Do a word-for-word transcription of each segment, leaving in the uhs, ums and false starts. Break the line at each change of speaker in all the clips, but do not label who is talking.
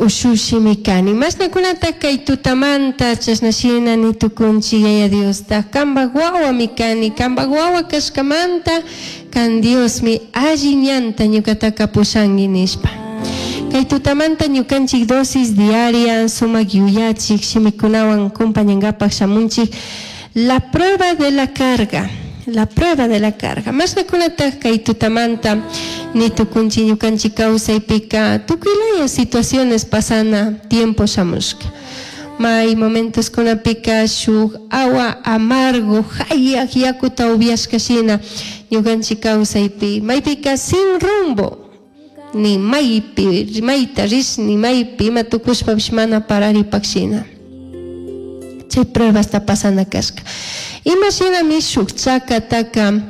ushushimi kani. Masnakunata kay tutamanta chasnashina ni tukunchi yaya Dios ta kamba guawa mi kani, kamba guawa kashkamanta kan Dios mi alliñanta ñukataka pusangi nishpa. Kay tutamanta ñukanchik dosis diaria sumak yuyachik shimikunawan compañangapak shamunchik la prueba de la carga. La prueba de la carga. Más de kunata kay tutamanta ni tukunchi ñukanchi kawsaypika tukuylaya situaciones pasana tiempo shamushka. May momentos kunapika shuk agua amargo hayak yakuta ubiashkashina ñukanchi kawsaypi maypika sin rumbo ni maypi mayta rish ni maypi ima tukushpapish mana pararipakshina. Chay prueba está pasando kashka. Imagíname shuk chakataka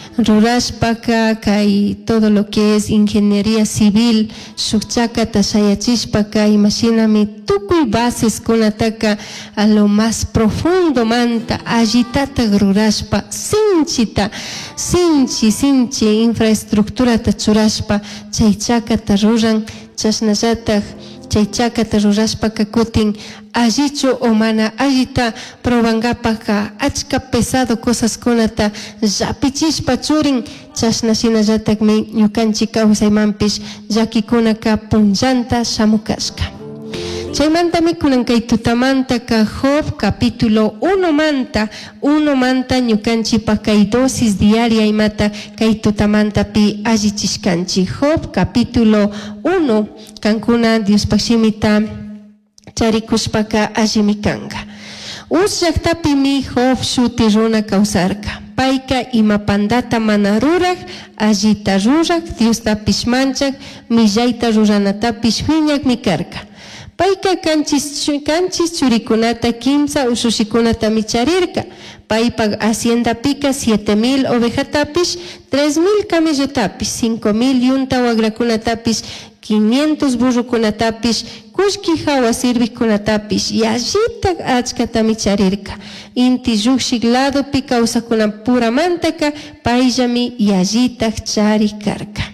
rurashpaka kay todo lo que es ingeniería civil shuk chakata shayachishpaka imagíname tukuy bases kunataka a lo más profundo manta allitata rurashpa sinchita sinchi sinchi infraestructurata churashpa chay chakata ruran chashnallataq chay chakata rurashpaka kutin allichu o mana allita probangapaka achka pesado cosas kunata llapichishpa churin chashnashinallatakmi ñukanchik kawsaymanpish llakikunaka punllanta shamukashka. Chaymantami kunan kay tutamantaka Job capítulo uno manta uno manta ñukanchikpak kay dosis diaria imata kay tutamantapi allichishkanchik. Job capítulo uno kankuna Diospak shimita charikushpaka allimikanqa. Us llaktapimi Job shuti runa kawsarka. Payka imapandata mana rurak allita rurak Diostapish manchak millayta ruranatapish wiñakmi karka. Payka kanchis kanchis churikunata kimsa usushikunata micharirka. Paypak hacienda pika siete mil ovejatapish, tres mil camellotapish, cinco mil yunta wagrakunatapish, quinientos burrukunatapish, kushki hawa sirvikunatapish, y allita achkata micharirka. Inti llushik lado pika usakuna pura mantaka, payllami y allita charikarka.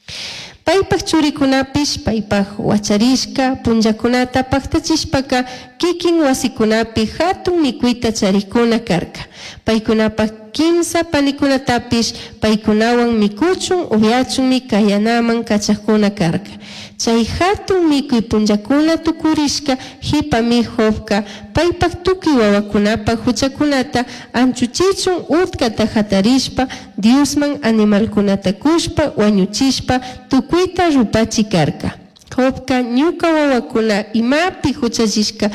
Paypak churikunapish paypak wacharishka punllakunata paktachishpaka kikin wasikunapi hatun mikuyta charikuna karka. Paykunapak kimsa panikunatapish paykunawan mikuchun ubiachunmi kayanaman kachakuna karka. Chay hatun mikuy punllakuna tukurishka hipami Jobka paypak tukuy wawakunapak huchakunata anchuchichun utkata hatarishpa Diosman animalkunata kushpa wañuchishpa tukuyta rupachi karka. Jobka ñuka wawakuna imapi huchachishka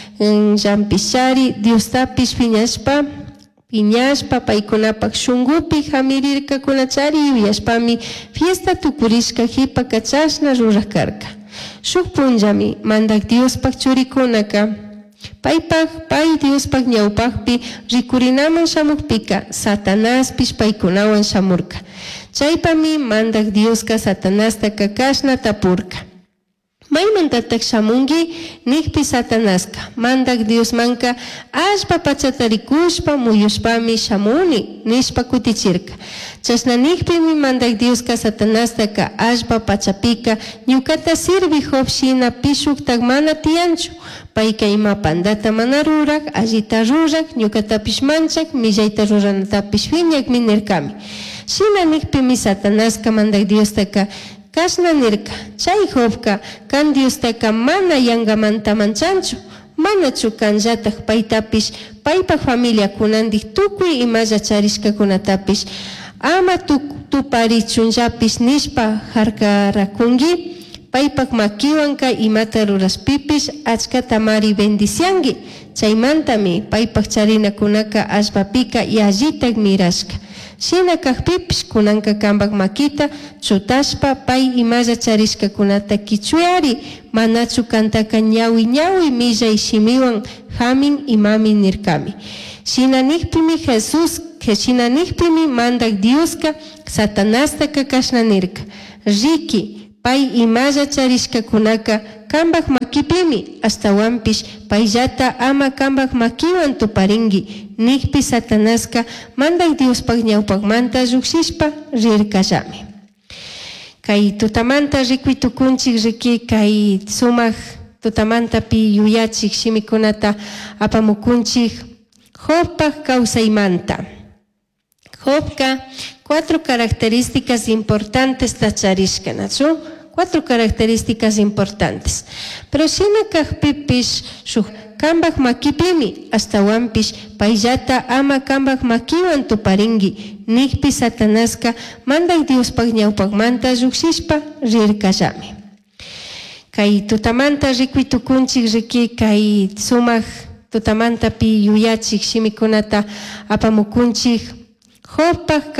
llampishari Diostapish piñashpa piñashpa paykunapak shungupi hamirirka kunachari yuyashpami fiesta tukurishka hipa kachashna rurakarka. Shuk punllami mandak Diospak churikunaka paypak pay Diospak ñawpakpi rikurinaman shamukpika Satanaspish paykunawan shamurka. Chaypami mandak Dioska Satanasta kakashna tapurka. Maymantatak shamungi nikpi Satanaska mandak Diosmanka ashpa pachatarikushpa muyushpami shamuni nishpa kutichirka. Chashna nikpimi mandak Dioska Satanastaka ashpa pachapika ñukata sirvi Jobshina pishuktak mana tiyanchu. Payka ima pandata mana rurak allita rurak ñukatapish manchak millayta ruranatapish wiñakmi nirkami. Shina nikpimi Satanaska mandak Diostaka kashna nirka, chay Jobka kan Diostaka mana yangamanta manchanchu, manachu kanllatak paytapish paypak familia kunandik tukuy imalla charishka kunatapish ama tuparichunllapish nishpa harkarakungi. Paypak makiwanka imata ruraspipish achkata mari bendiciangi. Chaymantami paypak charinakunaka ashpapika y allitak mirashka. Shina kakpipish kunanka kambak makita chutashpa pay imalla charishka kunata kichuyari manachu kantaka ñawi ñawi millay shimiwan hamin imami nirkami. Shina nikpimi Jesús que shina nikpimi mandak Dioska Satanasta kakashna nirka. Riki pay imalla charishka kunaka kambak makipimi hasta wampish payllata ama kambak makiwan tuparingi nikpi Satanaska mandak Diospak ñawpakmanta llukshishpa rirkallami. Kay tutamanta rikuitukunchik riki kay sumak tutamanta pi yuyachik shimikunata apamukunchik Jobpak kawsaymanta. Jobka cuatro características importantes tacharishka, ¿no? Cuatro características importantes. Pero shina kajpipish shuk kambak makipimi hasta wampish payllata ama kambak makiwan tuparingi nikpi satanaska mandak Dios pagñawpakmanta llukshishpa rirkallami. Kay tutamanta rikuitukunchik riki kay sumak tutamanta pi yuyachik shimikunata apamukunchik Jobpak